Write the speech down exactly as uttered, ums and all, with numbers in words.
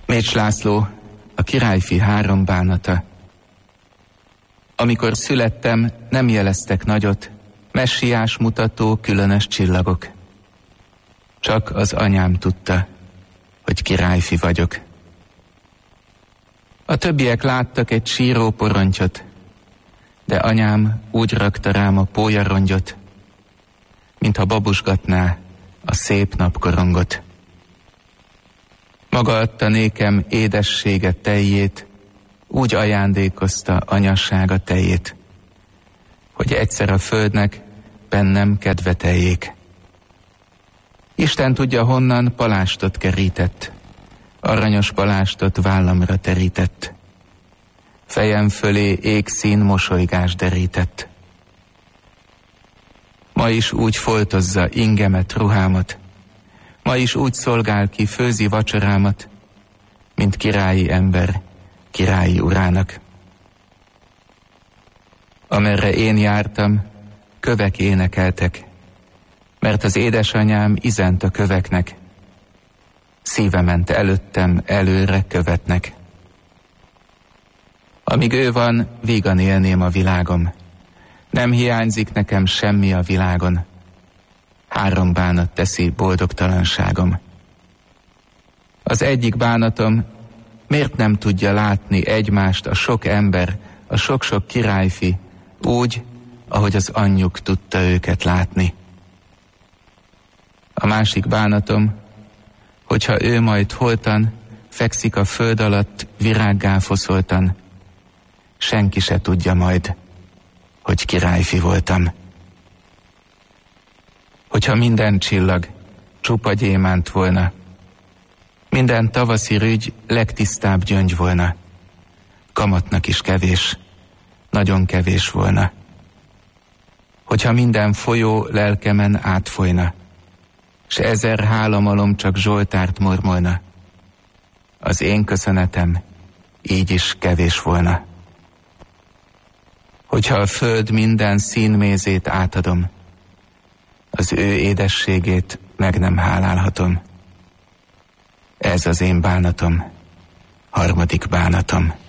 Mécs László, a királyfi három bánata. Amikor születtem, nem jeleztek nagyot, messiás mutató különös csillagok. Csak az anyám tudta, hogy királyfi vagyok. A többiek láttak egy síró porontyot, de anyám úgy rakta rám a pólyarongyot, mintha babusgatná a szép napkorongot. Maga adta nékem édessége tejjét, úgy ajándékozta anyassága tejét, hogy egyszer a földnek bennem kedve teljék. Isten tudja honnan palástot kerített, aranyos palástot vállamra terített. Fejem fölé égszín mosolygás derített. Ma is úgy foltozza ingemet, ruhámat, ma is úgy szolgál ki, főzi vacsorámat, mint királyi ember királyi urának. Amerre én jártam, kövek énekeltek, mert az édesanyám izent a köveknek. Szíve ment előttem, előre követnek. Amíg ő van, vígan élném a világom. Nem hiányzik nekem semmi a világon. Három bánat teszi boldogtalanságom. Az egyik bánatom, miért nem tudja látni egymást a sok ember, a sok-sok királyfi, úgy, ahogy az anyjuk tudta őket látni. A másik bánatom, hogyha ő majd holtan fekszik a föld alatt virággá foszoltan, senki se tudja majd, hogy királyfi voltam. Hogyha minden csillag csupa gyémánt volna, minden tavaszi rügy legtisztább gyöngy volna, kamatnak is kevés, nagyon kevés volna. Hogyha minden folyó lelkemen átfolyna, s ezer hálamalom csak zsoltárt mormolna, az én köszönetem így is kevés volna. Hogyha a föld minden színmézét átadom, az ő édességét meg nem hálálhatom. Ez az én bánatom, harmadik bánatom.